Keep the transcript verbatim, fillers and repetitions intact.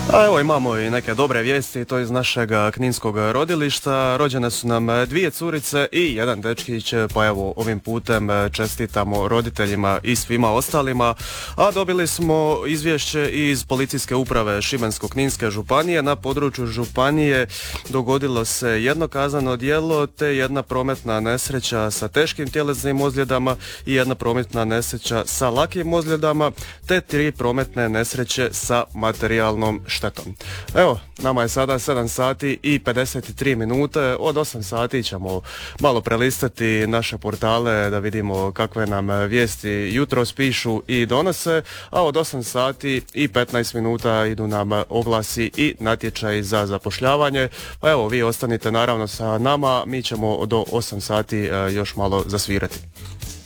A evo imamo i neke dobre vijesti, to iz našeg kninskog rodilišta. Rođene su nam dvije curice i jedan dečkić, pa evo ovim putem čestitamo roditeljima i svima ostalima. A dobili smo izvješće iz policijske uprave Šibensko-kninske županije. Na području županije dogodilo se jedno kazneno djelo te jedna prometna nesreća sa teškim tjelesnim ozljedama i jedna prometna nesreća sa lakim ozljedama te tri prometne nesreće sa materijalnom štetom. Evo, nama je sada sedam sati i pedeset tri minute. Od osam sati ćemo malo prelistati naše portale da vidimo kakve nam vijesti jutros pišu i donose, a od osam sati i petnaest minuta idu nam oglasi i natječaj za zapošljavanje. Pa evo, vi ostanite naravno sa nama, mi ćemo do osam sati još malo zasvirati.